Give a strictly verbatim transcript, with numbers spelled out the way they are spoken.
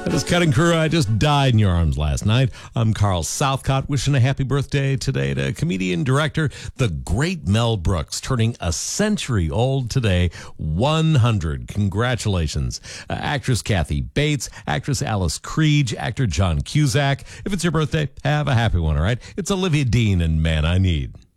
This cutting crew, I just died in your arms last night. I'm Carl Southcott, wishing a happy birthday today to comedian director, the great Mel Brooks, turning a century old today, one hundred. Congratulations. Uh, actress Kathy Bates, actress Alice Krige, actor John Cusack. If it's your birthday, have a happy one, all right? It's Olivia Dean and Man I Need.